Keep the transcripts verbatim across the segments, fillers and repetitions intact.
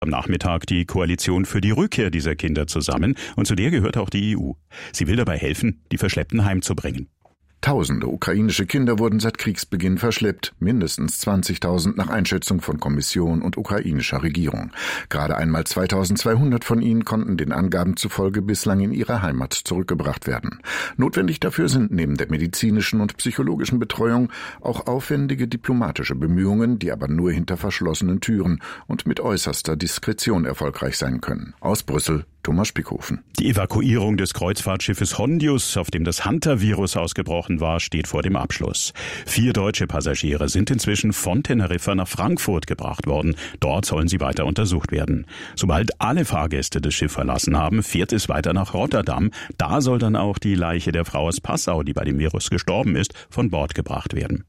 Am Nachmittag die Koalition für die Rückkehr dieser Kinder zusammen und zu der gehört auch die E U. Sie will dabei helfen, die Verschleppten heimzubringen. Tausende ukrainische Kinder wurden seit Kriegsbeginn verschleppt, mindestens zwanzigtausend nach Einschätzung von Kommission und ukrainischer Regierung. Gerade einmal zweitausendzweihundert von ihnen konnten den Angaben zufolge bislang in ihre Heimat zurückgebracht werden. Notwendig dafür sind neben der medizinischen und psychologischen Betreuung auch aufwendige diplomatische Bemühungen, die aber nur hinter verschlossenen Türen und mit äußerster Diskretion erfolgreich sein können. Aus Brüssel, Thomas Spickhofen. Die Evakuierung des Kreuzfahrtschiffes Hondius, auf dem das Hunter-Virus ausgebrochen war, steht vor dem Abschluss. Vier deutsche Passagiere sind inzwischen von Teneriffa nach Frankfurt gebracht worden. Dort sollen sie weiter untersucht werden. Sobald alle Fahrgäste das Schiff verlassen haben, fährt es weiter nach Rotterdam. Da soll dann auch die Leiche der Frau aus Passau, die bei dem Virus gestorben ist, von Bord gebracht werden.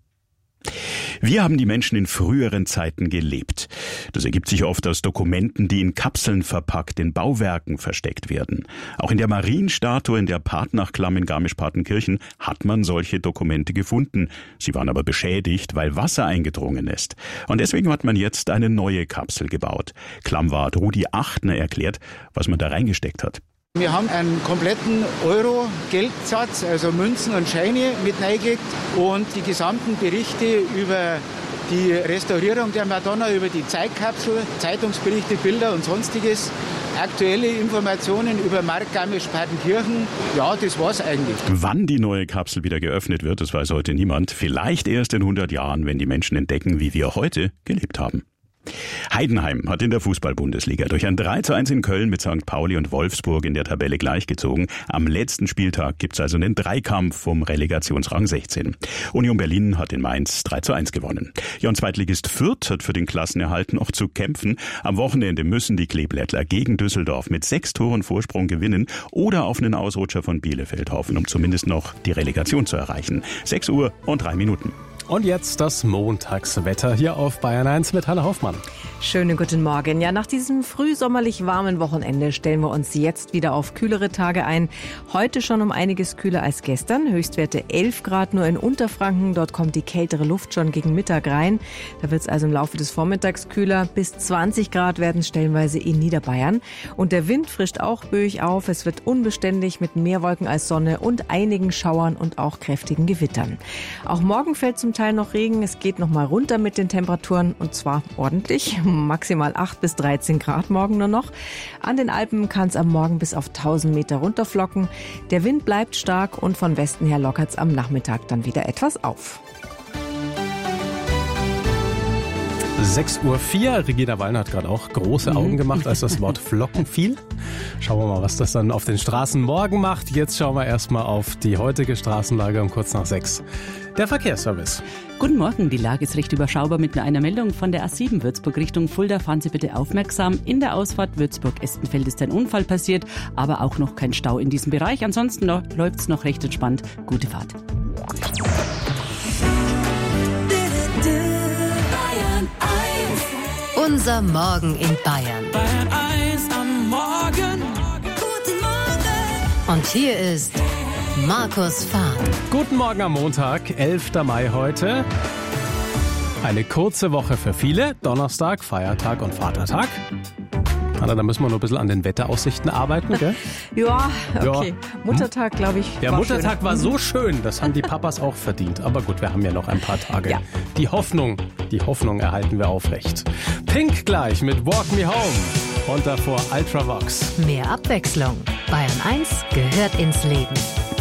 Wie haben die Menschen in früheren Zeiten gelebt? Das ergibt sich oft aus Dokumenten, die in Kapseln verpackt in Bauwerken versteckt werden. Auch in der Marienstatue in der Partnachklamm in Garmisch-Partenkirchen hat man solche Dokumente gefunden. Sie waren aber beschädigt, weil Wasser eingedrungen ist. Und deswegen hat man jetzt eine neue Kapsel gebaut. Klammwart Rudi Achtner erklärt, was man da reingesteckt hat. Wir haben einen kompletten Euro-Geldsatz, also Münzen und Scheine mit reingelegt und die gesamten Berichte über die Restaurierung der Madonna, über die Zeitkapsel, Zeitungsberichte, Bilder und Sonstiges, aktuelle Informationen über Mark Garmisch-Partenkirchen. Ja, das war's eigentlich. Wann die neue Kapsel wieder geöffnet wird, das weiß heute niemand. Vielleicht erst in hundert Jahren, wenn die Menschen entdecken, wie wir heute gelebt haben. Heidenheim hat in der Fußball-Bundesliga durch ein drei zu eins in Köln mit Sankt Pauli und Wolfsburg in der Tabelle gleichgezogen. Am letzten Spieltag gibt's also einen Dreikampf um Relegationsrang sechzehn. Union Berlin hat in Mainz drei zu eins gewonnen. Ja, und Zweitligist Fürth hat für den Klassenerhalt noch zu kämpfen. Am Wochenende müssen die Kleeblättler gegen Düsseldorf mit sechs Toren Vorsprung gewinnen oder auf einen Ausrutscher von Bielefeld hoffen, um zumindest noch die Relegation zu erreichen. sechs Uhr und drei Minuten. Und jetzt das Montagswetter hier auf Bayern eins mit Hanna Hoffmann. Schönen guten Morgen. Ja, nach diesem frühsommerlich warmen Wochenende stellen wir uns jetzt wieder auf kühlere Tage ein. Heute schon um einiges kühler als gestern. Höchstwerte elf Grad nur in Unterfranken. Dort kommt die kältere Luft schon gegen Mittag rein. Da wird es also im Laufe des Vormittags kühler. Bis zwanzig Grad werden es stellenweise in Niederbayern. Und der Wind frischt auch böig auf. Es wird unbeständig mit mehr Wolken als Sonne und einigen Schauern und auch kräftigen Gewittern. Auch morgen fällt zum Teil noch Regen. Es geht noch mal runter mit den Temperaturen und zwar ordentlich. Maximal acht bis dreizehn Grad morgen nur noch. An den Alpen kann es am Morgen bis auf tausend Meter runterflocken. Der Wind bleibt stark und von Westen her lockert es am Nachmittag dann wieder etwas auf. sechs Uhr vier. Regina Wallner hat gerade auch große Augen gemacht, als das Wort Flocken fiel. Schauen wir mal, was das dann auf den Straßen morgen macht. Jetzt schauen wir erstmal auf die heutige Straßenlage um kurz nach sechs. Der Verkehrsservice. Guten Morgen, die Lage ist recht überschaubar mit nur einer Meldung von der A sieben Würzburg Richtung Fulda. Fahren Sie bitte aufmerksam. In der Ausfahrt Würzburg-Estenfeld ist ein Unfall passiert, aber auch noch kein Stau in diesem Bereich. Ansonsten läuft es noch recht entspannt. Gute Fahrt. Unser Morgen in Bayern. Bayern eins am Morgen. Guten Morgen. Und hier ist Markus Fahn. Guten Morgen am Montag, elfter Mai heute. Eine kurze Woche für viele. Donnerstag, Feiertag und Vatertag. Anna, da müssen wir noch ein bisschen an den Wetteraussichten arbeiten, gell? Ja, okay. Ja. Muttertag, glaube ich, Der war Muttertag schön. war so schön, das haben die Papas auch verdient. Aber gut, wir haben ja noch ein paar Tage. Ja. Die Hoffnung, die Hoffnung erhalten wir aufrecht. Pink gleich mit Walk Me Home und davor Ultravox. Mehr Abwechslung. Bayern eins gehört ins Leben.